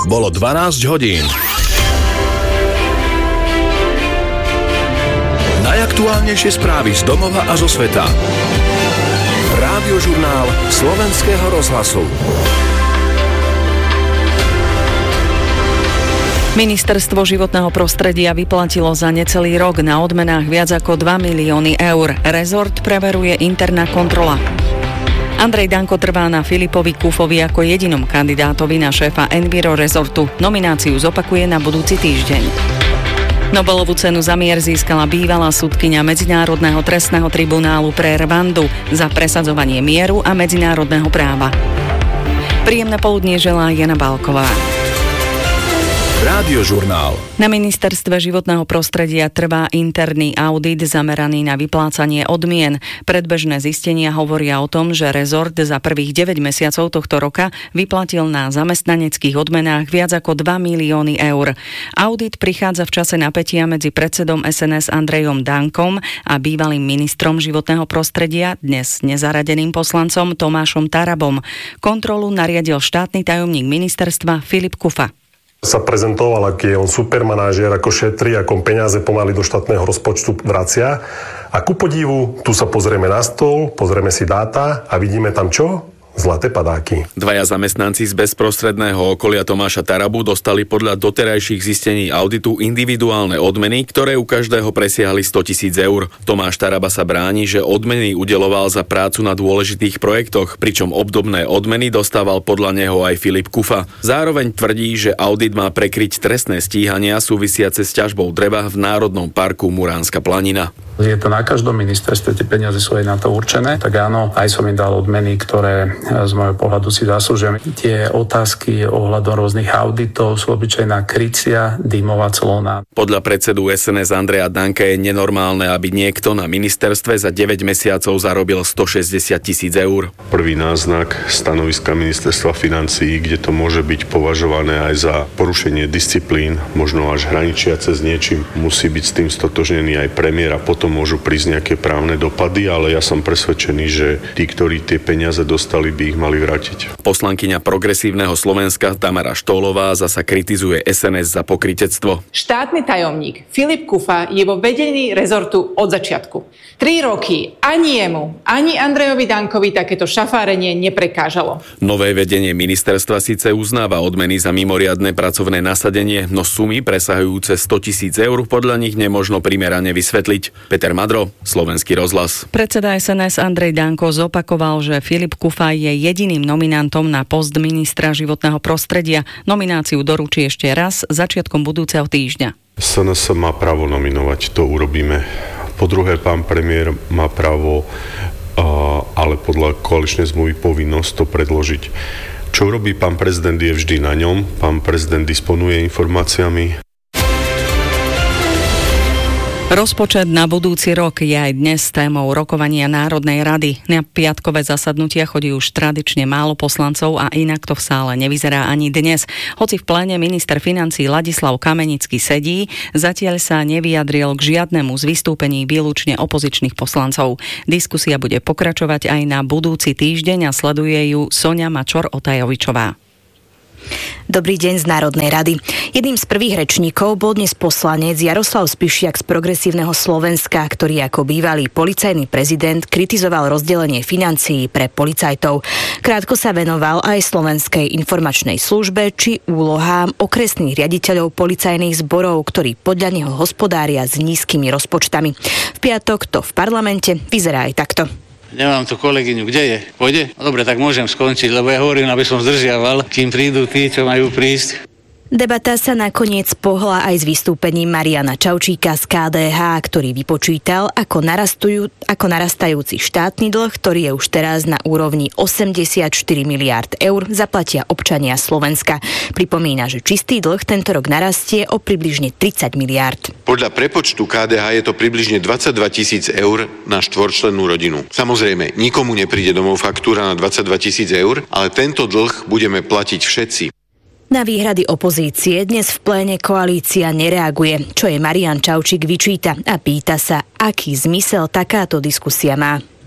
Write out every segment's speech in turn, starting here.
Bolo 12 hodín. Najaktuálnejšie správy z domova a zo sveta. Rádiožurnál Slovenského rozhlasu. Ministerstvo životného prostredia vyplatilo za necelý rok na odmenách viac ako 2 milióny eur. Rezort preveruje interná kontrola. Andrej Danko trvá na Filipovi Kufovi ako jedinom kandidátovi na šéfa Enviro rezortu. Nomináciu zopakuje na budúci týždeň. Nobelovú cenu za mier získala bývalá sudkyňa Medzinárodného trestného tribunálu pre Rwandu za presadzovanie mieru a medzinárodného práva. Príjemné poludnie želá Jana Bálková. Rádiožurnál. Na ministerstve životného prostredia trvá interný audit zameraný na vyplácanie odmien. Predbežné zistenia hovoria o tom, že rezort za prvých 9 mesiacov tohto roka vyplatil na zamestnaneckých odmenách viac ako 2 milióny eur. Audit prichádza v čase napätia medzi predsedom SNS Andrejom Dankom a bývalým ministrom životného prostredia, dnes nezaradeným poslancom Tomášom Tarabom. Kontrolu nariadil štátny tajomník ministerstva Filip Kufa. Sa prezentoval, aký je on supermanažér, ako šetrí, ako peniaze pomaly do štátneho rozpočtu vracia. A ku podivu, tu sa pozrieme na stôl, pozrieme si dáta a vidíme tam čo? Zlaté padáky. Dvaja zamestnanci z bezprostredného okolia Tomáša Tarabu dostali podľa doterajších zistení auditu individuálne odmeny, ktoré u každého presiahli 100 000 eur. Tomáš Taraba sa bráni, že odmeny udeloval za prácu na dôležitých projektoch, pričom obdobné odmeny dostával podľa neho aj Filip Kufa. Zároveň tvrdí, že audit má prekryť trestné stíhania súvisiace s ťažbou dreva v Národnom parku Muránska planina. Je to na každom ministerstve, tie peniaze sú aj na to určené, tak áno, aj som im dal odmeny, ktoré z môjho pohľadu si zaslúžujem. Tie otázky ohľadom rôznych auditov sú obyčajná krycia, dymová clona. Podľa predsedu SNS Andreja Danka je nenormálne, aby niekto na ministerstve za 9 mesiacov zarobil 160 000 eur. Prvý náznak stanoviska ministerstva financií, kde to môže byť považované aj za porušenie disciplín, možno až hraničiace s niečím, musí byť s tým stotožnený aj premiér a potom môžu prísť nejaké právne dopady, ale ja som presvedčený, že tí, ktorí tie peniaze dostali, by ich mali vrátiť. Poslankyňa Progresívneho Slovenska Tamara Štólová zasa kritizuje SNS za pokrytectvo. Štátny tajomník Filip Kufa je vo vedení rezortu od začiatku. 3 roky ani jemu, ani Andrejovi Dankovi takéto šafárenie neprekážalo. Nové vedenie ministerstva síce uznáva odmeny za mimoriadne pracovné nasadenie, no sumy presahujúce 100 000 eur podľa nich nemožno primerane vysvetliť. Peter Madro, Slovenský rozhlas. Predseda SNS Andrej Danko zopakoval, že Filip Kufa je jediným nominantom na post ministra životného prostredia. Nomináciu doručí ešte raz začiatkom budúceho týždňa. SNS má právo nominovať, to urobíme. Po druhé, pán premiér má právo, ale podľa koaličnej zmluvy povinnosť to predložiť. Čo robí pán prezident, je vždy na ňom. Pán prezident disponuje informáciami. Rozpočet na budúci rok je aj dnes témou rokovania Národnej rady. Na piatkové zasadnutia chodí už tradične málo poslancov a inak to v sále nevyzerá ani dnes. Hoci v pléne minister financií Ladislav Kamenický sedí, zatiaľ sa nevyjadril k žiadnemu z vystúpení výlučne opozičných poslancov. Diskusia bude pokračovať aj na budúci týždeň a sleduje ju Soňa Mačor-Otajovičová. Dobrý deň z Národnej rady. Jedným z prvých rečníkov bol dnes poslanec Jaroslav Spišiak z Progresívneho Slovenska, ktorý ako bývalý policajný prezident kritizoval rozdelenie financií pre policajtov. Krátko sa venoval aj Slovenskej informačnej službe či úlohám okresných riaditeľov policajných zborov, ktorí podľa neho hospodária s nízkymi rozpočtami. V piatok to v parlamente vyzerá aj takto. Nemám tu kolegyňu, kde je? Pôjde? Dobre, tak môžem skončiť, lebo ja hovorím, aby som zdržiaval, kým prídu tí, čo majú prísť. Debata sa nakoniec pohla aj s vystúpením Mariana Čaučíka z KDH, ktorý vypočítal, ako narastajúci štátny dlh, ktorý je už teraz na úrovni 84 miliárd eur, zaplatia občania Slovenska. Pripomína, že čistý dlh tento rok narastie o približne 30 miliárd. Podľa prepočtu KDH je to približne 22 000 eur na štvorčlennú rodinu. Samozrejme, nikomu nepríde domov faktúra na 22 000 eur, ale tento dlh budeme platiť všetci. Na výhrady opozície dnes v pléne koalícia nereaguje, čo jej Marian Čaučík vyčíta a pýta sa, aký zmysel takáto diskusia má.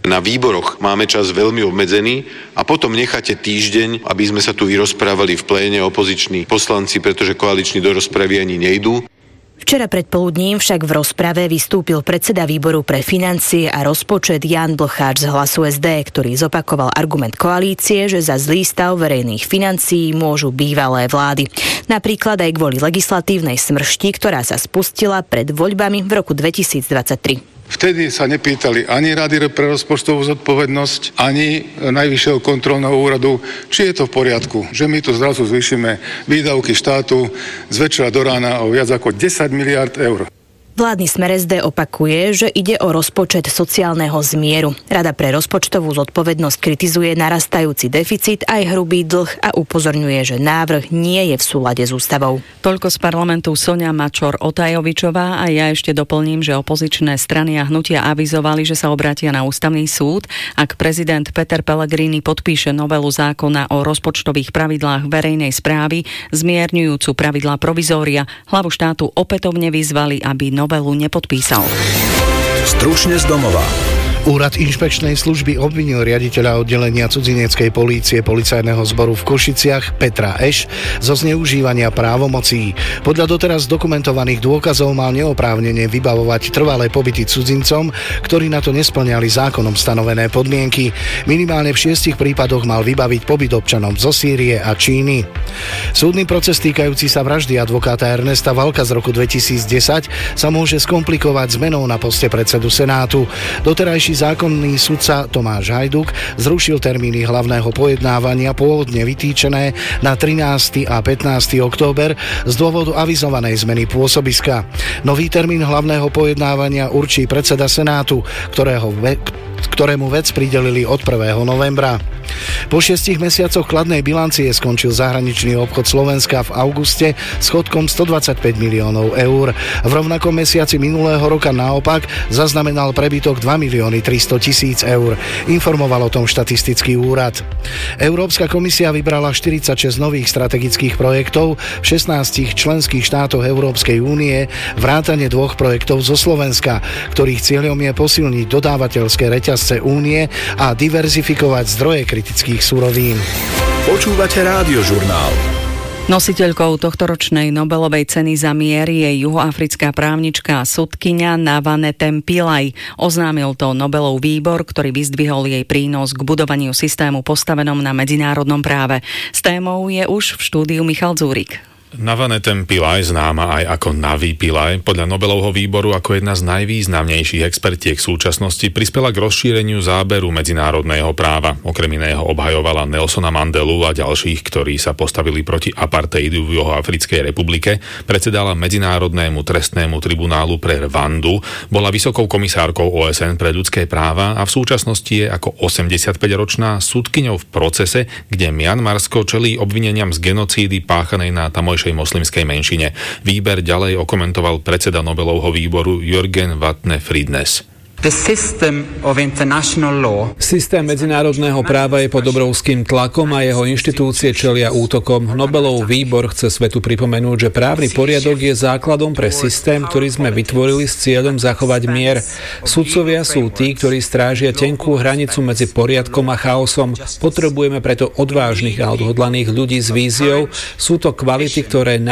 Na výboroch máme čas veľmi obmedzený a potom necháte týždeň, aby sme sa tu vyrozprávali v pléne opoziční poslanci, pretože koaliční do rozpravy ani nejdú. Včera predpoludním však v rozprave vystúpil predseda výboru pre financie a rozpočet Ján Blcháč z Hlasu SD, ktorý zopakoval argument koalície, že za zlý stav verejných financií môžu bývalé vlády. Napríklad aj kvôli legislatívnej smršti, ktorá sa spustila pred voľbami v roku 2023. Vtedy sa nepýtali ani Rady pre rozpočtovú zodpovednosť, ani Najvyššieho kontrolného úradu, či je to v poriadku, že my tu zrazu zvýšime výdavky štátu z večera do rána o viac ako 10 miliárd eur. Vládny Smer SD opakuje, že ide o rozpočet sociálneho zmieru. Rada pre rozpočtovú zodpovednosť kritizuje narastajúci deficit aj hrubý dlh a upozorňuje, že návrh nie je v súlade s ústavou. Toľko z parlamentu Soňa Mačor-Otajovičová a ja ešte doplním, že opozičné strany a hnutia avizovali, že sa obrátia na ústavný súd, ak prezident Peter Pellegrini podpíše novelu zákona o rozpočtových pravidlách verejnej správy, zmierňujúcu pravidlá provizória. Hlavu štátu opätovne vyzvali, aby novelu nepodpísal. Stručne z domova. Úrad inšpekčnej služby obvinil riaditeľa oddelenia cudzineckej polície policajného zboru v Košiciach Petra Eš zo zneužívania právomocí. Podľa doteraz dokumentovaných dôkazov mal neoprávnene vybavovať trvalé pobyty cudzincom, ktorí na to nespĺňali zákonom stanovené podmienky. Minimálne v 6 prípadoch mal vybaviť pobyt občanom zo Sýrie a Číny. Súdny proces týkajúci sa vraždy advokáta Ernesta Valka z roku 2010 sa môže skomplikovať zmenou na poste predsedu Senátu. Doterajší zákonný sudca Tomáš Hajduk zrušil termíny hlavného pojednávania pôvodne vytýčené na 13. a 15. október z dôvodu avizovanej zmeny pôsobiska. Nový termín hlavného pojednávania určí predseda Senátu, ktorému vec pridelili od 1. novembra. Po 6 mesiacoch kladnej bilancie skončil zahraničný obchod Slovenska v auguste schodkom 125 miliónov eur. V rovnakom mesiaci minulého roka naopak zaznamenal prebytok 2 milióny 300 tisíc eur. Informoval o tom štatistický úrad. Európska komisia vybrala 46 nových strategických projektov v 16 členských štátoch Európskej únie, vrátane 2 projektov zo Slovenska, ktorých cieľom je posilniť dodávateľské reťazce únie a diverzifikovať zdroje kritických surovín. Počúvate Rádiožurnál. Nositeľkou tohtoročnej Nobelovej ceny za mier je juhoafrická právnička a sudkyňa Navanete Pillay. Oznámil to Nobelov výbor, ktorý vyzdvihol jej prínos k budovaniu systému postavenom na medzinárodnom práve. S témou je už v štúdiu Michal Dzúrik. Navanete Pillay, známa aj ako Navi Pillay, podľa Nobelovho výboru ako jedna z najvýznamnejších expertiek súčasnosti prispela k rozšíreniu záberu medzinárodného práva. Okrem iného obhajovala Nelsona Mandelu a ďalších, ktorí sa postavili proti apartheidu v Juhoafrickej republike, predsedala Medzinárodnému trestnému tribunálu pre Rwandu, bola vysokou komisárkou OSN pre ľudské práva a v súčasnosti je ako 85-ročná sudkyňou v procese, kde Mianmarsko čelí obvineniam z genocídy páchanej na tamojšej moslimskej menšine. Výber ďalej okomentoval predseda Nobelovho výboru Jürgen Wattne-Friednes. Systém medzinárodného práva je pod obrovským tlakom a jeho inštitúcie čelia útokom. Nobelov výbor chce svetu pripomenúť, že právny poriadok je základom pre systém, ktorý sme vytvorili s cieľom zachovať mier. Sudcovia sú tí, ktorí strážia tenkú hranicu medzi poriadkom a chaosom. Potrebujeme preto odvážnych a odhodlaných ľudí s víziou. Sú to kvality, ktoré